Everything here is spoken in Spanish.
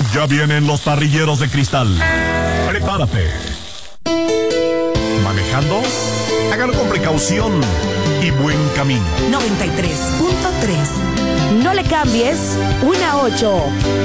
Ya vienen los parrilleros de cristal. Prepárate. ¿Manejando? Hágalo con precaución y buen camino. 93.3. No le cambies, una 8.